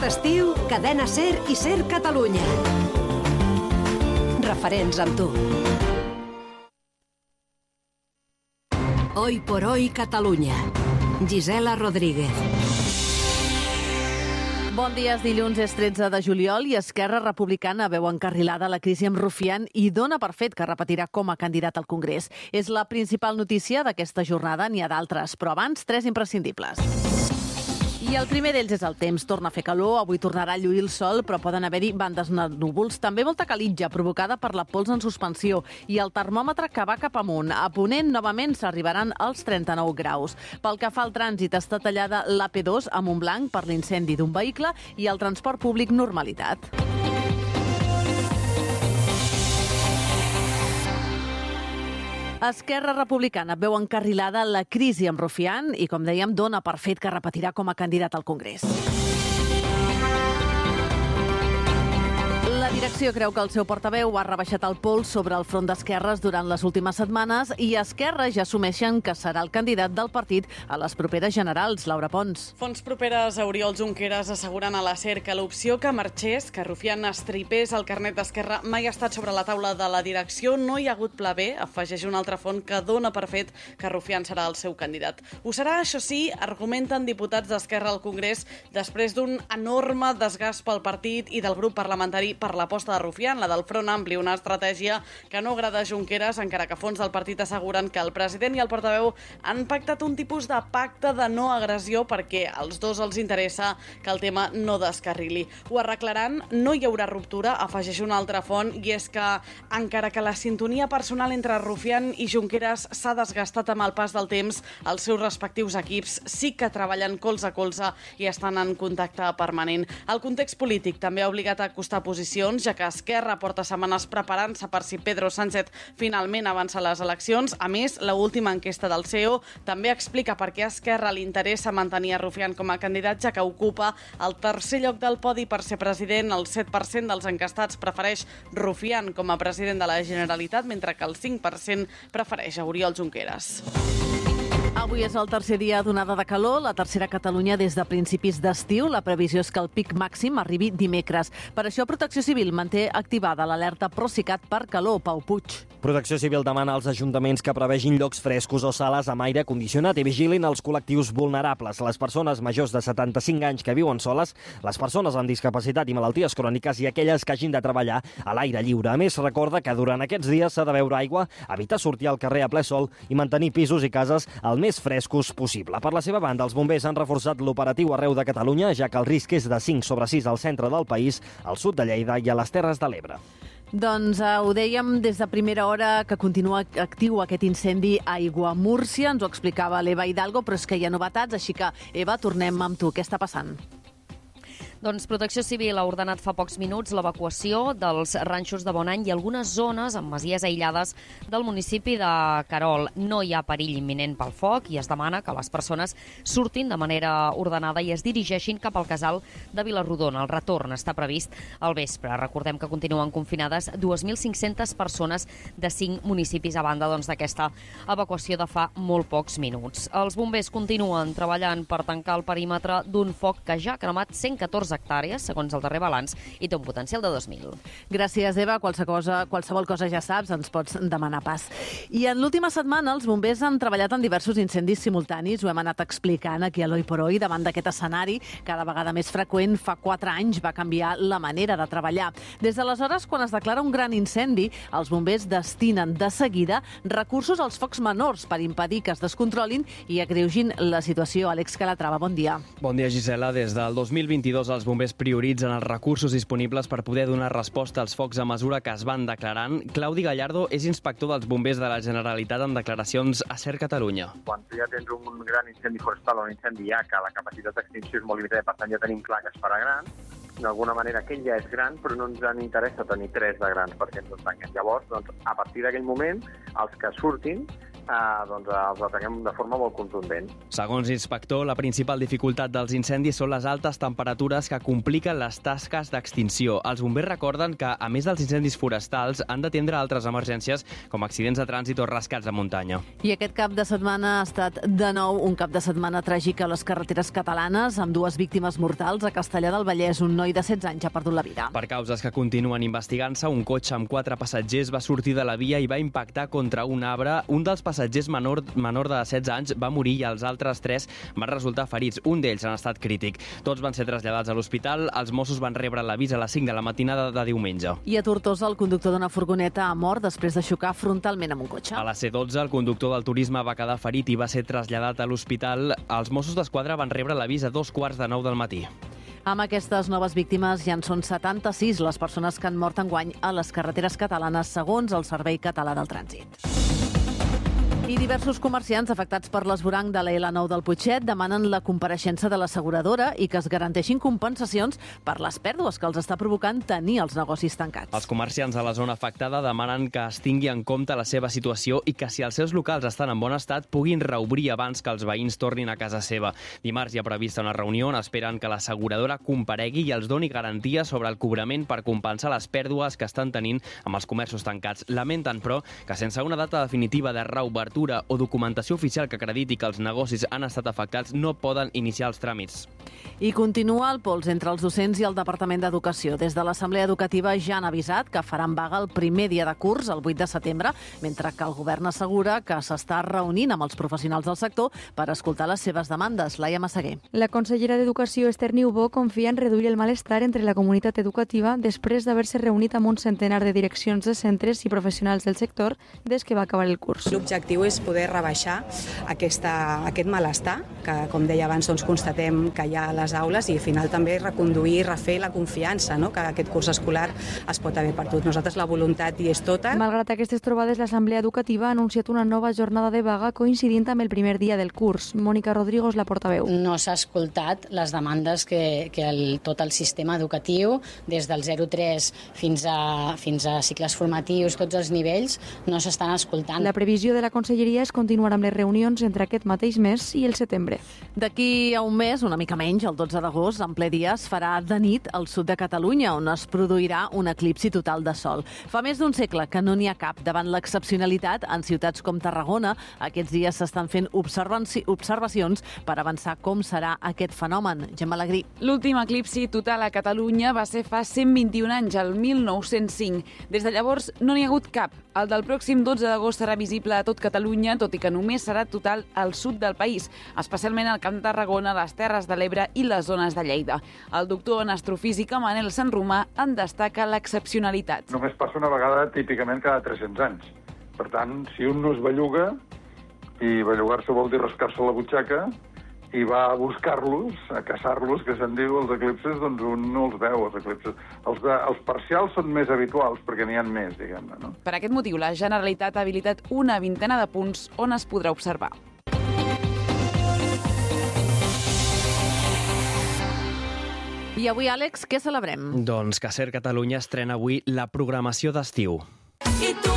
Aquest estiu, Cadena SER i SER Catalunya. Referents amb tu. Hoy por hoy Catalunya. Gisela Rodríguez. Bon dia, és dilluns, és 13 de juliol i Esquerra Republicana veu encarrilada la crisi amb Rufián i dona per fet que repetirà com a candidat al Congrés. És la principal notícia d'aquesta jornada, n'hi ha d'altres, però abans, tres imprescindibles. I el primer d'ells és el temps. Torna a fer calor, avui tornarà a lluir el sol, però poden haver-hi bandes de núvols. També molta calitja, provocada per la pols en suspensió, i el termòmetre que va cap amunt. A Ponent, novament, s'arribaran als 39 graus. Pel que fa al trànsit, està tallada l'AP2 a Montblanc per l'incendi d'un vehicle i el transport públic normalitat. Esquerra Republicana veu encarrilada la crisi amb Rufián i, com dèiem, dona per fet que repetirà com a candidat al Congrés. La direcció creu que el seu portaveu ha rebaixat el pols sobre el front d'esquerres durant les últimes setmanes i Esquerra ja assumeixen que serà el candidat del partit a les properes generals. Laura Pons. Fonts properes a Oriol Junqueras asseguren a la SER que l'opció que marxés, que Rufián estripés el carnet d'Esquerra, mai ha estat sobre la taula de la direcció. No hi ha hagut pla B, afegeix una altra font que dona per fet que Rufián serà el seu candidat. Ho serà, això sí, argumenten diputats d'Esquerra al Congrés després d'un enorme desgast pel partit i del grup parlamentari per l'aposta de Rufián, la del Front Ampli, una estratègia que no agrada a Junqueras, encara que fons del partit asseguren que el president i el portaveu han pactat un tipus de pacte de no agressió perquè als dos els interessa que el tema no descarrili. Ho arreglaran, no hi haurà ruptura, afegeix una altra font, i és que, encara que la sintonia personal entre Rufián i Junqueras s'ha desgastat amb el pas del temps, els seus respectius equips sí que treballen colze a colze i estan en contacte permanent. El context polític també ha obligat a acostar posicions, ja que Esquerra porta setmanes preparant-se per si Pedro Sánchez finalment avança a les eleccions. A més, l'última enquesta del CEO també explica per què a Esquerra li interessa mantenir a Rufián com a candidat, ja que ocupa el tercer lloc del podi per ser president. El 7% dels enquestats prefereix Rufián com a president de la Generalitat, mentre que el 5% prefereix a Oriol Junqueras. Avui és el tercer dia d'onada de calor, la tercera a Catalunya des de principis d'estiu. La previsió és que el pic màxim arribi dimecres. Per això Protecció Civil manté activada l'alerta Procicat per calor. Pau Puig. Protecció Civil demana als ajuntaments que prevegin llocs frescos o sales amb aire condicionat i vigilin els col·lectius vulnerables, les persones majors de 75 anys que viuen soles, les persones amb discapacitat i malalties cròniques i aquelles que hagin de treballar a l'aire lliure. A més, recorda que durant aquests dies s'ha de beure aigua, evitar sortir al carrer a ple sol i mantenir pisos i cases al més frescos possible. Per la seva banda, els bombers han reforçat l'operatiu arreu de Catalunya, ja que el risc és de 5/6 al centre del país, al sud de Lleida i a les Terres de l'Ebre. Doncs ho dèiem des de primera hora que continua actiu aquest incendi a Aiguamúrcia. Ens ho explicava l'Eva Hidalgo, però és que hi ha novetats, així que, Eva, tornem amb tu. Què està passant? Doncs Protecció Civil ha ordenat fa pocs minuts l'evacuació dels ranxos de Bonany i algunes zones amb masies aïllades del municipi de Querol. No hi ha perill imminent pel foc i es demana que les persones surtin de manera ordenada i es dirigeixin cap al casal de Vilarrodona. El retorn està previst al vespre. Recordem que continuen confinades 2.500 persones de 5 municipis a banda d'aquesta evacuació de fa molt pocs minuts. Els bombers continuen treballant per tancar el perímetre d'un foc que ja ha cremat 114 hectàrees, segons el darrer balanç, i té un potencial de 2.000. Gràcies, Eva. Qualsevol cosa ja saps, ens pots demanar pas. I en l'última setmana els bombers han treballat en diversos incendis simultanis, ho hem anat explicant aquí a l'Hoy por Hoy, davant d'aquest escenari cada vegada més freqüent. Fa 4 anys va canviar la manera de treballar. Des d'aleshores, quan es declara un gran incendi, els bombers destinen de seguida recursos als focs menors per impedir que es descontrolin i agreugin la situació. Àlex Calatrava, bon dia. Bon dia, Gisela. Des del 2022 els bombers prioritzen els recursos disponibles per poder donar resposta als focs a mesura que es van declarant. Claudi Gallardo és inspector dels bombers de la Generalitat en declaracions a SER Catalunya. Quan tu ja tens un gran incendi forestal o un incendi que la capacitat d'extinció és molt limitada, per tant ja tenim clar que es farà gran, d'alguna manera aquell ja és gran, però no ens interessa tenir 3 de grans perquè ens en tanquen. Llavors, a partir d'aquell moment, els que surtin doncs els ataquem de forma molt contundent. Segons l'inspector, la principal dificultat dels incendis són les altes temperatures que compliquen les tasques d'extinció. Els bombers recorden que, a més dels incendis forestals, han d'atendre altres emergències com accidents de trànsit o rescats de muntanya. I aquest cap de setmana ha estat de nou un cap de setmana tràgic a les carreteres catalanes, amb 2 víctimes mortals. A Castellar del Vallès, un noi de 16 anys ha perdut la vida. Per causes que continuen investigant-se, un cotxe amb 4 passatgers va sortir de la via i va impactar contra un arbre. Un dels passatgers menor de 16 anys va morir i els altres 3 van resultar ferits. Un d'ells en estat crític. Tots van ser traslladats a l'hospital. Els Mossos van rebre l'avís a les 5 de la matinada de diumenge. I a Tortosa, el conductor d'una furgoneta ha mort després de xocar frontalment amb un cotxe. A la C12, el conductor del turisme va quedar ferit i va ser traslladat a l'hospital. Els Mossos d'Esquadra van rebre l'avís a 2:45 del matí. Amb aquestes noves víctimes ja en són 76 les persones que han mort enguany a les carreteres catalanes, segons el Servei Català del Trànsit. I diversos comerciants afectats per l'esvoranc de la L9 del Putxet demanen la compareixença de l'asseguradora i que es garanteixin compensacions per les pèrdues que els està provocant tenir els negocis tancats. Els comerciants de la zona afectada demanen que es tingui en compte la seva situació i que si els seus locals estan en bon estat puguin reobrir abans que els veïns tornin a casa seva. Dimarts hi ha prevista una reunió on esperen que l'asseguradora comparegui i els doni garanties sobre el cobrament per compensar les pèrdues que estan tenint amb els comerços tancats. Lamenten, però, que sense una data definitiva de reobertura o documentació oficial que acrediti que els negocis han estat afectats no poden iniciar els tràmits. I continua el pols entre els docents i el Departament d'Educació. Des de l'Assemblea Educativa ja han avisat que faran vaga el primer dia de curs, el 8 de setembre, mentre que el govern assegura que s'està reunint amb els professionals del sector per escoltar les seves demandes. Laia Massaguer. La consellera d'Educació, Esther Niubó, confia en reduir el malestar entre la comunitat educativa després d'haver-se reunit amb un centenar de direccions de centres i professionals del sector des que va acabar el curs. L'objectiu és poder rebaixar aquest malestar, que, com deia abans, constatem que hi ha a les aules i al final també reconduir i refer la confiança, no? Que aquest curs escolar es pot haver perdut. Nosaltres la voluntat hi és tota. Malgrat aquestes trobades, l'Assemblea Educativa ha anunciat una nova jornada de vaga coincidint amb el primer dia del curs. Mònica Rodrigo és la portaveu. No s'ha escoltat les demandes que tot el sistema educatiu, des del 0-3 fins a cicles formatius, tots els nivells, no s'estan escoltant. La previsió de la conselleria és continuar amb les reunions entre aquest mateix mes i el setembre. D'aquí a un mes, una mica menys, el 12 d'agost, en ple dia, es farà de nit al sud de Catalunya, on es produirà un eclipsi total de sol. Fa més d'un segle que no n'hi ha cap. Davant l'excepcionalitat, en ciutats com Tarragona, aquests dies s'estan fent observacions per avançar com serà aquest fenomen. Gemma Alegrí. L'últim eclipsi total a Catalunya va ser fa 121 anys, el 1905. Des de llavors no n'hi ha hagut cap. El del pròxim 12 d'agost serà visible a tot Catalunya, tot i que només serà total al sud del país, especialment al Camp de Tarragona, les Terres de l'Ebre i les zones de Lleida. El doctor en astrofísica Manel Sanromà en destaca l'excepcionalitat. Només passa una vegada típicament cada 300 anys. Per tant, si un no es belluga, i bellugar-se vol dir rascar-se la butxaca, i va a buscar-los, a caçar-los, que se'n diu, els eclipses, doncs un no els veu, els eclipses. Els parcials són més habituals, perquè n'hi ha més, diguem-ne, no? Per aquest motiu, la Generalitat ha habilitat una vintena de punts on es podrà observar. I avui, Àlex, què celebrem? Doncs que Ser Catalunya estrena avui la programació d'estiu. I tu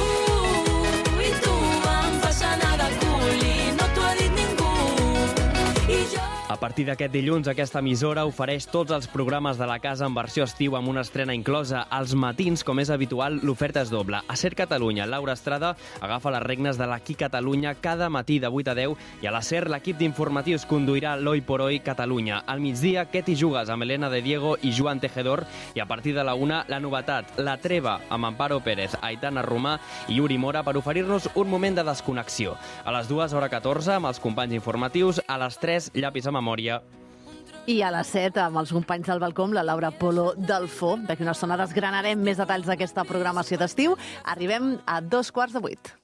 em fas anar de cul i no t'ho ha dit ningú. I jo... A partir d'aquest dilluns, aquesta emissora ofereix tots els programes de la casa en versió estiu amb una estrena inclosa. Als matins, com és habitual, l'oferta és doble. A Ser Catalunya, Laura Estrada agafa les regnes de l'Aquí Catalunya cada matí de 8 a 10 i a la Ser l'equip d'informatius conduirà l'Hoy por Hoy Catalunya. Al migdia, Què t'hi jugues amb Elena de Diego i Joan Tejedor i a partir de la 1, la novetat, La Treva amb Amparo Pérez, Aitana Romà i Yuri Mora per oferir-nos un moment de desconnexió. A les 2:14 amb els companys informatius, a les 3 Llapis a memòria. I a les 7, amb els companys del balcó, la Laura Polo Delfó. D'aquí una estona desgranarem més detalls d'aquesta programació d'estiu. Arribem a 7:15.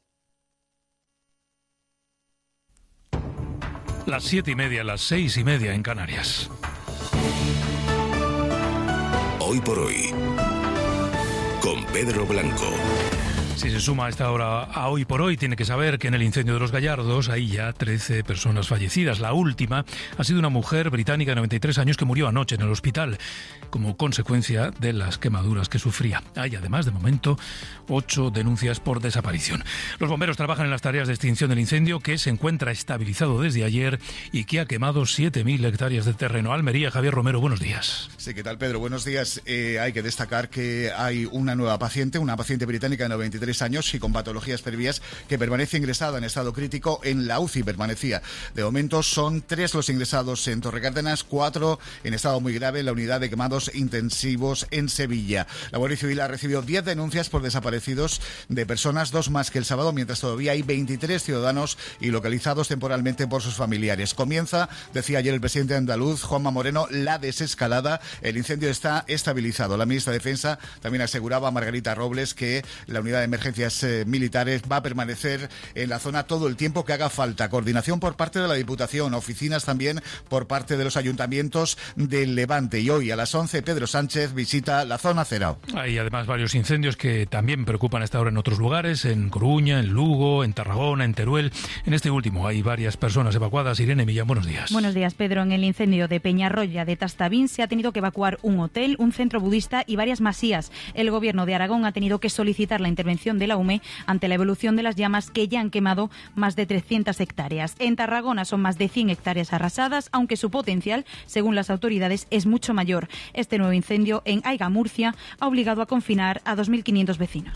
Las 7:30, las 6:30 en Canarias. Hoy por hoy, con Pedro Blanco. Si se suma a esta hora a Hoy por Hoy, tiene que saber que en el incendio de los Gallardos hay ya 13 personas fallecidas. La última ha sido una mujer británica de 93 años que murió anoche en el hospital como consecuencia de las quemaduras que sufría. Hay además, de momento, 8 denuncias por desaparición. Los bomberos trabajan en las tareas de extinción del incendio, que se encuentra estabilizado desde ayer y que ha quemado 7.000 hectáreas de terreno. Almería, Javier Romero, buenos días. Sí, ¿qué tal, Pedro? Buenos días. Hay que destacar que hay una nueva paciente, una paciente británica de 93 años y con patologías previas que permanece ingresada en estado crítico en la UCI. Permanecía. De momento son 3 los ingresados en Torrecárdenas, 4 en estado muy grave en la unidad de quemados intensivos en Sevilla. La Guardia Civil ha recibido 10 denuncias por desaparecidos de personas, 2 más que el sábado, mientras todavía hay 23 ciudadanos y localizados temporalmente por sus familiares. Comienza, decía ayer el presidente andaluz, Juanma Moreno, la desescalada. El incendio está estabilizado. La ministra de Defensa también aseguraba, Margarita Robles, que la unidad de emergencias militares va a permanecer en la zona todo el tiempo que haga falta. Coordinación por parte de la Diputación, oficinas también por parte de los ayuntamientos del Levante. Y hoy a las 11 Pedro Sánchez visita la zona Cerao. Hay además varios incendios que también preocupan a esta hora en otros lugares, en Coruña, en Lugo, en Tarragona, en Teruel. En este último hay varias personas evacuadas. Irene Millán, buenos días. Buenos días, Pedro. En el incendio de Peñarroya de Tastavín se ha tenido que evacuar un hotel, un centro budista y varias masías. El gobierno de Aragón ha tenido que solicitar la intervención de la UME ante la evolución de las llamas que ya han quemado más de 300 hectáreas. En Tarragona son más de 100 hectáreas arrasadas, aunque su potencial, según las autoridades, es mucho mayor. Este nuevo incendio en Aiga, Murcia, ha obligado a confinar a 2.500 vecinos.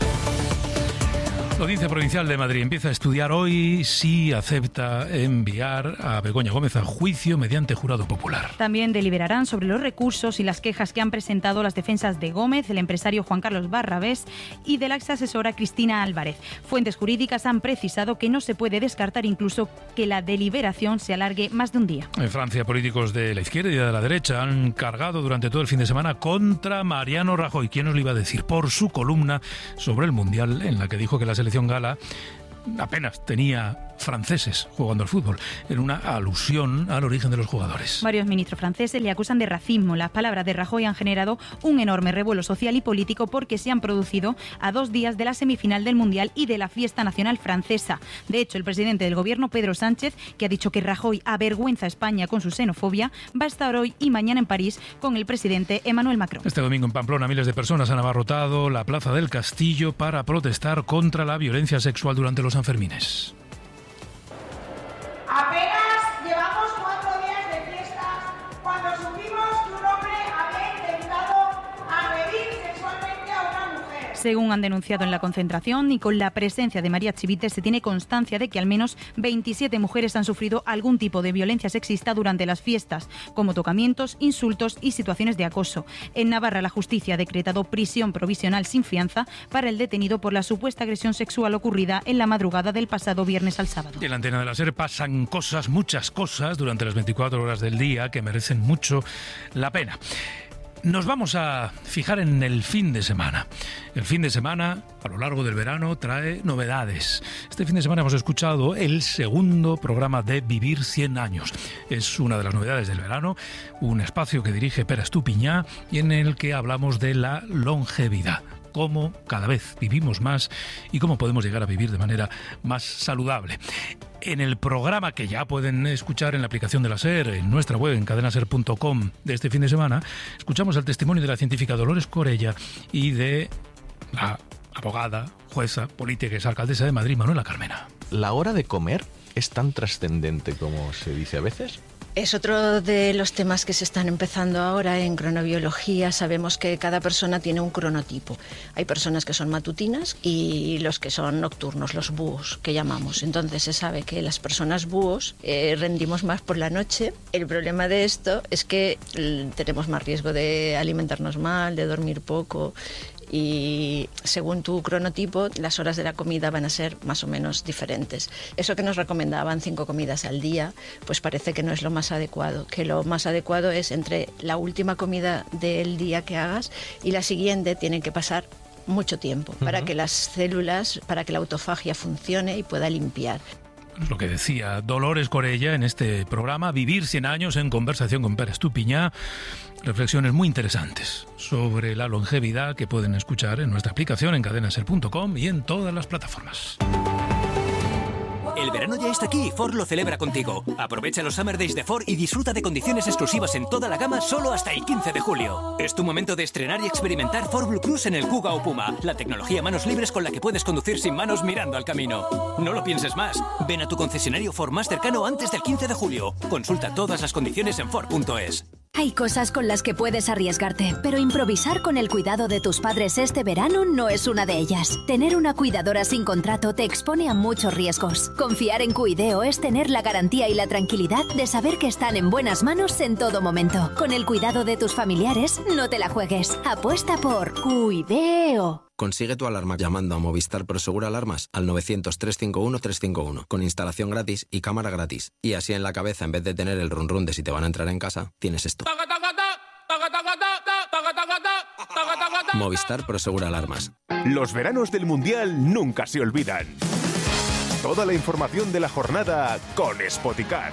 La Audiencia Provincial de Madrid empieza a estudiar hoy si acepta enviar a Begoña Gómez a juicio mediante jurado popular. También deliberarán sobre los recursos y las quejas que han presentado las defensas de Gómez, el empresario Juan Carlos Barrabés y de la exasesora Cristina Álvarez. Fuentes jurídicas han precisado que no se puede descartar incluso que la deliberación se alargue más de un día. En Francia, políticos de la izquierda y de la derecha han cargado durante todo el fin de semana contra Mariano Rajoy. ¿Quién nos lo iba a decir? Por su columna sobre el Mundial, en la que dijo que la selección gala apenas tenía franceses jugando al fútbol, en una alusión al origen de los jugadores. Varios ministros franceses le acusan de racismo. Las palabras de Rajoy han generado un enorme revuelo social y político porque se han producido a 2 días de la semifinal del Mundial y de la fiesta nacional francesa. De hecho, el presidente del gobierno, Pedro Sánchez, que ha dicho que Rajoy avergüenza a España con su xenofobia, va a estar hoy y mañana en París con el presidente Emmanuel Macron. Este domingo en Pamplona miles de personas han abarrotado la Plaza del Castillo para protestar contra la violencia sexual durante los Sanfermines. Apenas llevamos 4 días de fiestas cuando supimos que un hombre había intentado agredir sexualmente a una mujer. Según han denunciado en la concentración y con la presencia de María Chivite, se tiene constancia de que al menos 27 mujeres han sufrido algún tipo de violencia sexista durante las fiestas, como tocamientos, insultos y situaciones de acoso. En Navarra, la justicia ha decretado prisión provisional sin fianza para el detenido por la supuesta agresión sexual ocurrida en la madrugada del pasado viernes al sábado. Y en la antena de la SER pasan cosas, muchas cosas, durante las 24 horas del día que merecen mucho la pena. Nos vamos a fijar en el fin de semana. El fin de semana, a lo largo del verano, trae novedades. Este fin de semana hemos escuchado el segundo programa de Vivir 100 años. Es una de las novedades del verano, un espacio que dirige Pere Estupiñá y en el que hablamos de la longevidad. Cómo cada vez vivimos más y cómo podemos llegar a vivir de manera más saludable. En el programa que ya pueden escuchar en la aplicación de la SER, en nuestra web, en cadenaser.com, de este fin de semana, escuchamos el testimonio de la científica Dolores Corella y de la abogada, jueza, política y exalcaldesa de Madrid, Manuela Carmena. ¿La hora de comer es tan trascendente como se dice a veces? Es otro de los temas que se están empezando ahora en cronobiología. Sabemos que cada persona tiene un cronotipo. Hay personas que son matutinas y los que son nocturnos, los búhos, que llamamos. Entonces se sabe que las personas búhos rendimos más por la noche. El problema de esto es que tenemos más riesgo de alimentarnos mal, de dormir poco. Y según tu cronotipo, las horas de la comida van a ser más o menos diferentes. Eso que nos recomendaban 5 comidas al día, pues parece que no es lo más adecuado, que lo más adecuado es entre la última comida del día que hagas y la siguiente tienen que pasar mucho tiempo para que las células, para que la autofagia funcione y pueda limpiar. lo que decía Dolores Corella en este programa, Vivir 100 años en conversación con Pere Estupiñá. Reflexiones muy interesantes sobre la longevidad que pueden escuchar en nuestra aplicación en cadenaser.com y en todas las plataformas. El verano ya está aquí y Ford lo celebra contigo. Aprovecha los Summer Days de Ford y disfruta de condiciones exclusivas en toda la gama solo hasta el 15 de julio. Es tu momento de estrenar y experimentar Ford Blue Cruise en el Kuga o Puma, la tecnología manos libres con la que puedes conducir sin manos mirando al camino. No lo pienses más. Ven a tu concesionario Ford más cercano antes del 15 de julio. Consulta todas las condiciones en Ford.es. Hay cosas con las que puedes arriesgarte, pero improvisar con el cuidado de tus padres este verano no es una de ellas. Tener una cuidadora sin contrato te expone a muchos riesgos. Confiar en Cuideo es tener la garantía y la tranquilidad de saber que están en buenas manos en todo momento. Con el cuidado de tus familiares, no te la juegues. Apuesta por Cuideo. Consigue tu alarma llamando a Movistar Prosegur Alarmas al 900-351-351, con instalación gratis y cámara gratis. Y así en la cabeza, en vez de tener el run run de si te van a entrar en casa, tienes esto. Movistar Prosegur Alarmas. Los veranos del Mundial nunca se olvidan. Toda la información de la jornada con Spoticar.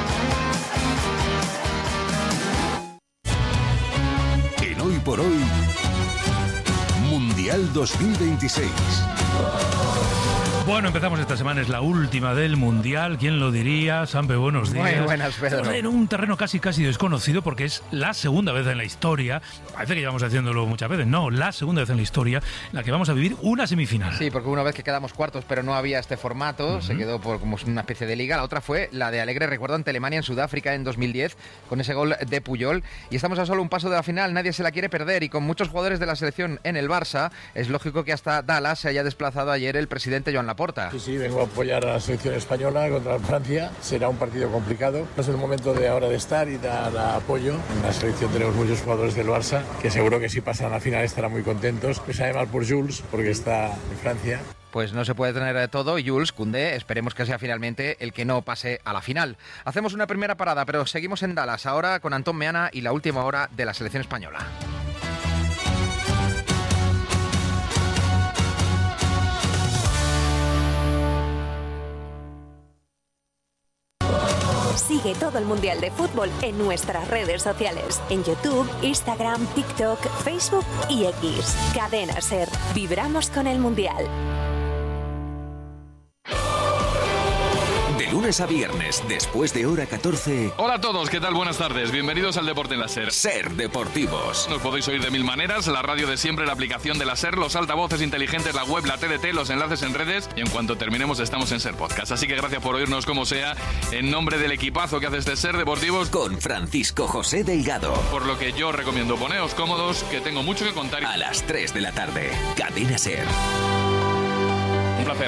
En Hoy por Hoy, Mundial 2026. Bueno, empezamos esta semana, es la última del Mundial. ¿Quién lo diría? Sampe, buenos días. Muy buenas, Pedro. En un terreno casi desconocido porque es la segunda vez en la historia, parece que llevamos haciéndolo muchas veces, no, la segunda vez en la historia en la que vamos a vivir una semifinal. Sí, porque una vez que quedamos cuartos, pero no había este formato, se quedó por como una especie de liga. La otra fue la de alegre recuerdo ante Alemania en Sudáfrica en 2010, con ese gol de Puyol. Y estamos a solo un paso de la final, nadie se la quiere perder, y con muchos jugadores de la selección en el Barça, es lógico que hasta Dallas se haya desplazado ayer el presidente Joan Laporta. Sí, vengo a apoyar a la selección española contra Francia. Será un partido complicado. Es el momento de ahora de estar y dar apoyo. En la selección tenemos muchos jugadores del Barça que seguro que si pasan a la final estarán muy contentos. Me sabe mal por Jules porque está en Francia. Pues no se puede tener de todo y Jules Koundé, esperemos que sea finalmente el que no pase a la final. Hacemos una primera parada, pero seguimos en Dallas ahora con Antón Meana y la última hora de la selección española. Sigue todo el Mundial de Fútbol en nuestras redes sociales, en YouTube, Instagram, TikTok, Facebook y X. Cadena SER. Vibramos con el Mundial. De lunes a viernes, después de hora 14. Hola a todos, ¿qué tal? Buenas tardes. Bienvenidos al Deporte en la SER. SER Deportivos. Nos podéis oír de mil maneras, la radio de siempre, la aplicación de la SER, los altavoces inteligentes, la web, la TDT, los enlaces en redes, y en cuanto terminemos estamos en SER Podcast. Así que gracias por oírnos como sea, en nombre del equipazo que hace este SER Deportivos. Con Francisco José Delgado. Por lo que yo recomiendo poneos cómodos, que tengo mucho que contar. A las 3 de la tarde, Cadena SER. Un placer.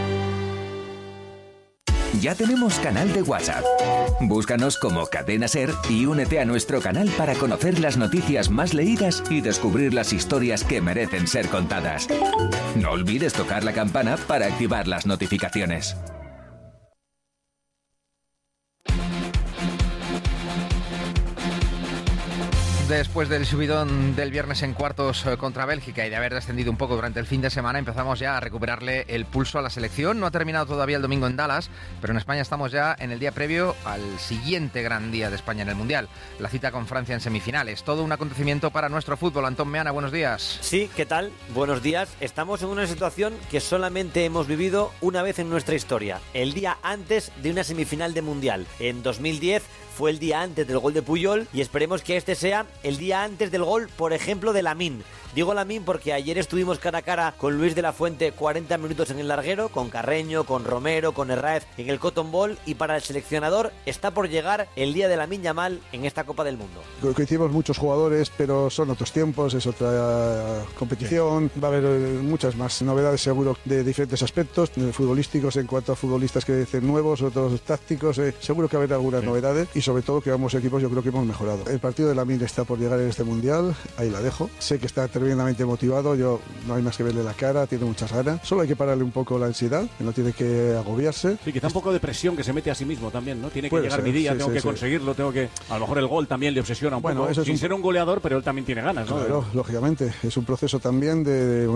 Ya tenemos canal de WhatsApp. Búscanos como Cadena SER y únete a nuestro canal para conocer las noticias más leídas y descubrir las historias que merecen ser contadas. No olvides tocar la campana para activar las notificaciones. Después del subidón del viernes en cuartos contra Bélgica y de haber descendido un poco durante el fin de semana, empezamos ya a recuperarle el pulso a la selección. No ha terminado todavía el domingo en Dallas, pero en España estamos ya en el día previo al siguiente gran día de España en el Mundial, la cita con Francia en semifinales. Todo un acontecimiento para nuestro fútbol. Antón Meana, buenos días. Sí, ¿qué tal? Buenos días. Estamos en una situación que solamente hemos vivido una vez en nuestra historia, el día antes de una semifinal de Mundial. En 2010 fue el día antes del gol de Puyol y esperemos que este sea el día antes del gol, por ejemplo, de Lamine. Digo Lamine porque ayer estuvimos cara a cara con Luis de la Fuente 40 minutos en el larguero, con Carreño, con Romero, con Herráez en el Cotton Bowl, y para el seleccionador está por llegar el día de Lamine Yamal en esta Copa del Mundo. Coincidimos muchos jugadores, pero son otros tiempos, es otra competición, va a haber muchas más novedades seguro de diferentes aspectos, futbolísticos en cuanto a futbolistas que dicen nuevos, otros tácticos, seguro que va a haber algunas novedades y sobre todo que ambos equipos yo creo que hemos mejorado. El partido de Lamine está por llegar en este Mundial, ahí la dejo. Sé que está tremendamente motivado, yo no hay más que verle la cara, tiene muchas ganas. Solo hay que pararle un poco la ansiedad, que no tiene que agobiarse. Sí, quizá un poco de presión que se mete a sí mismo también, ¿no? Tiene que Puede llegar ser, mi día, sí, tengo sí, que sí. conseguirlo, tengo que... A lo mejor el gol también le obsesiona un poco, eso es sin ser un goleador, pero él también tiene ganas, ¿no? Claro, lógicamente. Es un proceso también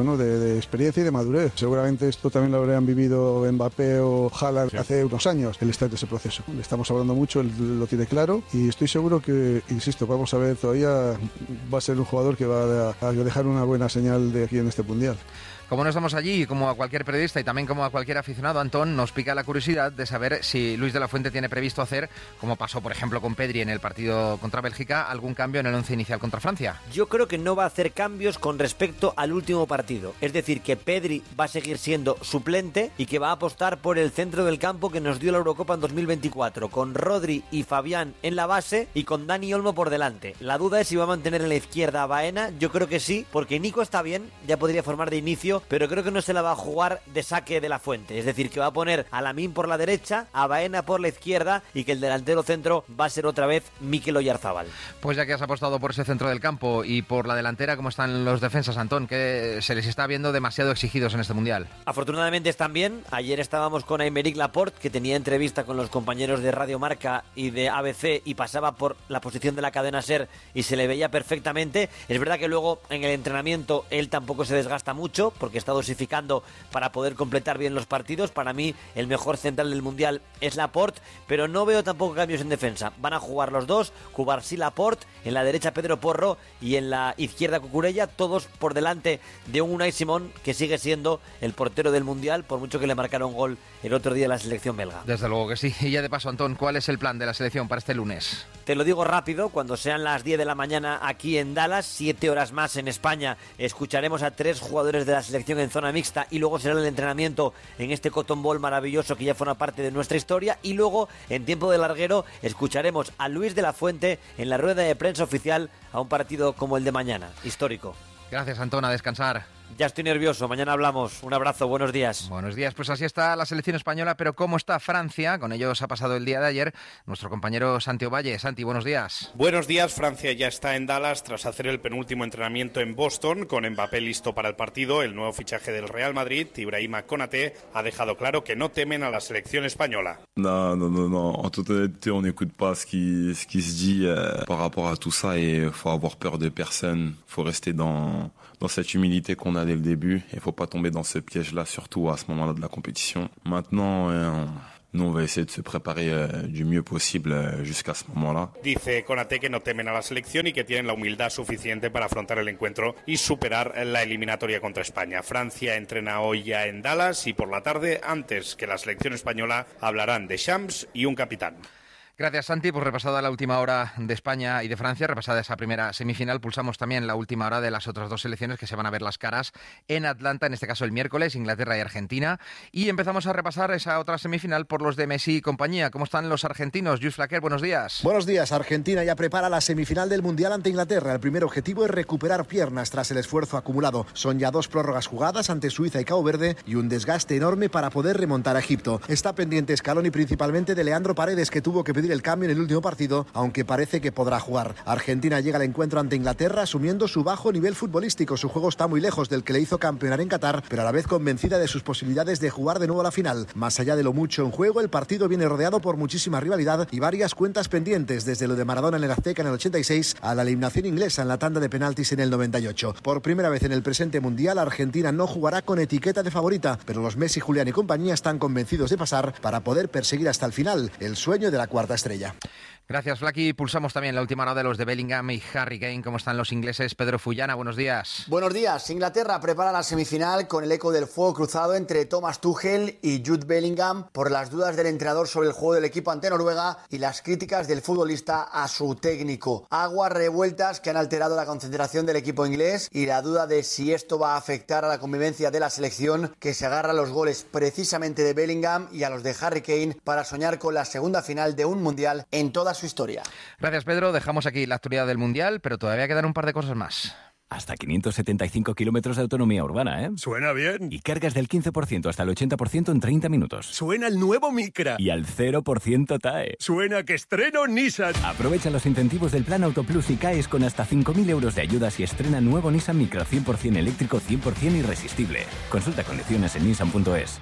de experiencia y de madurez. Seguramente esto también lo habrían vivido Mbappé o Haaland hace unos años, el estar en ese proceso. Le estamos hablando mucho, él lo tiene claro y estoy seguro que, insisto, vamos a ver, todavía va a ser un jugador que va a dejar una buena señal de aquí en este Mundial. Como no estamos allí, como a cualquier periodista y también como a cualquier aficionado, Antón, nos pica la curiosidad de saber si Luis de la Fuente tiene previsto hacer, como pasó por ejemplo con Pedri en el partido contra Bélgica, algún cambio en el once inicial contra Francia. Yo creo que no va a hacer cambios con respecto al último partido. Es decir, que Pedri va a seguir siendo suplente y que va a apostar por el centro del campo que nos dio la Eurocopa en 2024, con Rodri y Fabián en la base y con Dani Olmo por delante. La duda es si va a mantener en la izquierda a Baena. Yo creo que sí, porque Nico está bien, ya podría formar de inicio, pero creo que no se la va a jugar de saque de la Fuente. Es decir, que va a poner a Lamine por la derecha, a Baena por la izquierda y que el delantero centro va a ser otra vez Mikel Oyarzabal. Pues ya que has apostado por ese centro del campo y por la delantera, ¿cómo están los defensas, Antón? Que se les está viendo demasiado exigidos en este Mundial. Afortunadamente están bien. Ayer estábamos con Aymeric Laporte, que tenía entrevista con los compañeros de Radio Marca y de ABC y pasaba por la posición de la cadena SER y se le veía perfectamente. Es verdad que luego en el entrenamiento él tampoco se desgasta mucho porque está dosificando para poder completar bien los partidos. Para mí el mejor central del Mundial es Laporte, pero no veo tampoco cambios en defensa. Van a jugar los dos, Cubarsí, Laporte, en la derecha Pedro Porro y en la izquierda Cucurella, todos por delante de un Unai Simón que sigue siendo el portero del Mundial, por mucho que le marcaron gol el otro día en la selección belga. Desde luego que sí. Y ya de paso, Antón, ¿cuál es el plan de la selección para este lunes? Te lo digo rápido, cuando sean las 10 de la mañana aquí en Dallas, 7 horas más en España, escucharemos a 3 jugadores de la selección en zona mixta y luego será el entrenamiento en este Cotton Bowl maravilloso que ya forma parte de nuestra historia, y luego en tiempo de larguero escucharemos a Luis de la Fuente en la rueda de prensa oficial a un partido como el de mañana, histórico. Gracias, Antón, a descansar. Ya estoy nervioso, mañana hablamos. Un abrazo, buenos días. Buenos días, pues así está la selección española, pero ¿cómo está Francia? Con ellos ha pasado el día de ayer nuestro compañero Santi Ovalle. Santi, buenos días. Buenos días, Francia ya está en Dallas tras hacer el penúltimo entrenamiento en Boston, con Mbappé listo para el partido. El nuevo fichaje del Real Madrid, Ibrahima Konaté, ha dejado claro que no temen a la selección española. No. En toute honnêteté, on n'écoute pas ce qui se dit par rapport à tout ça et faut avoir peur de personne. Faut rester dans cette humilité qu'on a dès le début. Il ne faut pas tomber dans ce piège-là, surtout à ce moment-là de la compétition. Maintenant, nous, on va essayer de se préparer du mieux possible jusqu'à ce moment-là. Dice Konaté que no temen a la selección y que tienen la humildad suficiente para afrontar el encuentro y superar la eliminatoria contra España. Francia entrena hoy ya en Dallas y por la tarde, antes que la selección española, hablarán de Champs y un capitán. Gracias, Santi. Pues repasada la última hora de España y de Francia, repasada esa primera semifinal, pulsamos también la última hora de las otras dos selecciones que se van a ver las caras en Atlanta, en este caso el miércoles, Inglaterra y Argentina. Y empezamos a repasar esa otra semifinal por los de Messi y compañía. ¿Cómo están los argentinos? Luis Flaquer, buenos días. Buenos días. Argentina ya prepara la semifinal del Mundial ante Inglaterra. El primer objetivo es recuperar piernas tras el esfuerzo acumulado. Son ya 2 prórrogas jugadas ante Suiza y Cabo Verde y un desgaste enorme para poder remontar a Egipto. Está pendiente Scaloni principalmente de Leandro Paredes, que tuvo que pedir el cambio en el último partido, aunque parece que podrá jugar. Argentina llega al encuentro ante Inglaterra asumiendo su bajo nivel futbolístico. Su juego está muy lejos del que le hizo campeonar en Qatar, pero a la vez convencida de sus posibilidades de jugar de nuevo la final. Más allá de lo mucho en juego, el partido viene rodeado por muchísima rivalidad y varias cuentas pendientes, desde lo de Maradona en el Azteca en el 86 a la eliminación inglesa en la tanda de penaltis en el 98. Por primera vez en el presente Mundial, Argentina no jugará con etiqueta de favorita, pero los Messi, Julián y compañía están convencidos de pasar para poder perseguir hasta el final el sueño de la cuarta estrella. Gracias, Flaky. Pulsamos también la última hora de los de Bellingham y Harry Kane. ¿Cómo están los ingleses? Pedro Fullana, buenos días. Buenos días. Inglaterra prepara la semifinal con el eco del fuego cruzado entre Thomas Tuchel y Jude Bellingham por las dudas del entrenador sobre el juego del equipo ante Noruega y las críticas del futbolista a su técnico. Aguas revueltas que han alterado la concentración del equipo inglés y la duda de si esto va a afectar a la convivencia de la selección, que se agarra a los goles precisamente de Bellingham y a los de Harry Kane para soñar con la segunda final de un mundial en toda su historia. Gracias, Pedro. Dejamos aquí la actualidad del Mundial, pero todavía quedan un par de cosas más. Hasta 575 kilómetros de autonomía urbana, ¿eh? Suena bien. Y cargas del 15% hasta el 80% en 30 minutos. Suena el nuevo Micra. Y al 0% TAE. Suena que estreno Nissan. Aprovecha los incentivos del Plan Auto Plus y caes con hasta 5.000 euros de ayudas y estrena nuevo Nissan Micra 100% eléctrico, 100% irresistible. Consulta condiciones en nissan.es.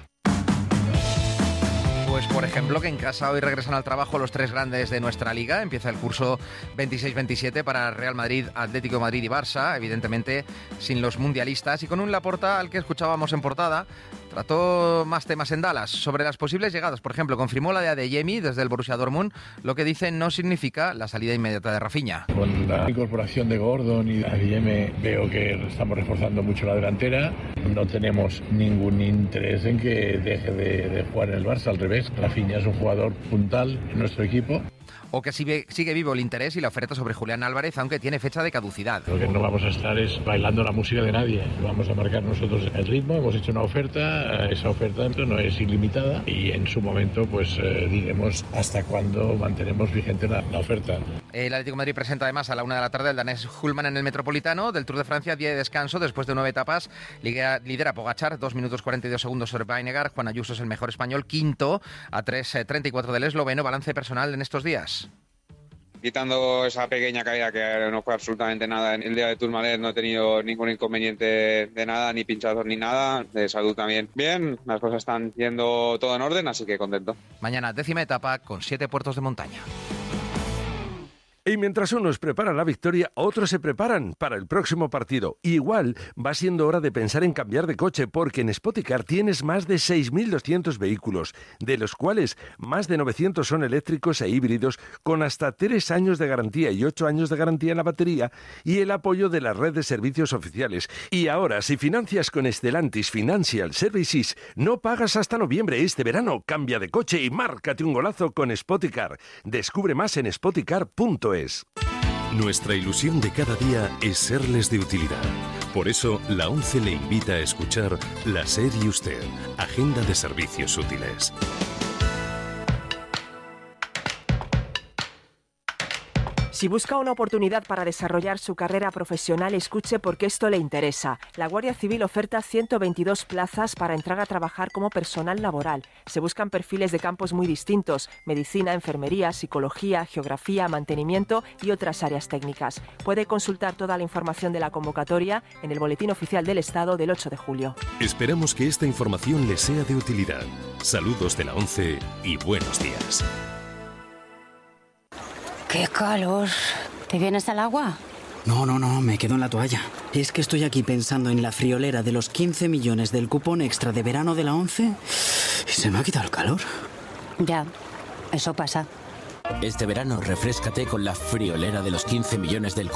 Pues por ejemplo que en casa hoy regresan al trabajo los 3 grandes de nuestra liga. Empieza el curso 26-27 para Real Madrid, Atlético de Madrid y Barça, evidentemente sin los mundialistas, y con un Laporta al que escuchábamos en portada. Trató más temas en Dallas sobre las posibles llegadas. Por ejemplo, confirmó la de Adeyemi desde el Borussia Dortmund, lo que dice no significa la salida inmediata de Rafinha. Con la incorporación de Gordon y Adeyemi veo que estamos reforzando mucho la delantera. No tenemos ningún interés en que deje de jugar en el Barça, al revés. Rafinha es un jugador puntal en nuestro equipo. O que sigue vivo el interés y la oferta sobre Julián Álvarez, aunque tiene fecha de caducidad. Lo que no vamos a estar es bailando la música de nadie. Vamos a marcar nosotros el ritmo. Hemos hecho una oferta. Esa oferta no es ilimitada y en su momento pues diremos hasta cuándo mantenemos vigente la oferta. El Atlético de Madrid presenta además a la 1 de la tarde el danés Hulman en el Metropolitano del Tour de Francia, día de descanso después de 9 etapas. Lidera Pogačar, 2 minutos 42 segundos sobre Vinegar. Juan Ayuso es el mejor español, quinto a 3:34 del esloveno. Balance personal en estos días. Quitando esa pequeña caída que no fue absolutamente nada en el día de Tourmalet, no he tenido ningún inconveniente de nada, ni pinchazos ni nada, de salud también. Bien, las cosas están yendo todo en orden, así que contento. Mañana 10ª etapa con 7 puertos de montaña. Y mientras unos preparan la victoria, otros se preparan para el próximo partido. Igual va siendo hora de pensar en cambiar de coche, porque en Spoticar tienes más de 6.200 vehículos, de los cuales más de 900 son eléctricos e híbridos, con hasta 3 años de garantía y 8 años de garantía en la batería y el apoyo de la red de servicios oficiales. Y ahora, si financias con Stellantis Financial Services, no pagas hasta noviembre. Este verano cambia de coche y márcate un golazo con Spoticar. Descubre más en spoticar.es. Nuestra ilusión de cada día es serles de utilidad. Por eso, la ONCE le invita a escuchar La SER y Usted, Agenda de Servicios Útiles. Si busca una oportunidad para desarrollar su carrera profesional, escuche porque esto le interesa. La Guardia Civil oferta 122 plazas para entrar a trabajar como personal laboral. Se buscan perfiles de campos muy distintos: medicina, enfermería, psicología, geografía, mantenimiento y otras áreas técnicas. Puede consultar toda la información de la convocatoria en el Boletín Oficial del Estado del 8 de julio. Esperamos que esta información le sea de utilidad. Saludos de la ONCE y buenos días. ¡Qué calor! ¿Te vienes al agua? No, me quedo en la toalla. Es que estoy aquí pensando en la friolera de los 15 millones del cupón extra de verano de la ONCE y se me ha quitado el calor. Ya, eso pasa. Este verano refréscate con la friolera de los 15 millones del cupón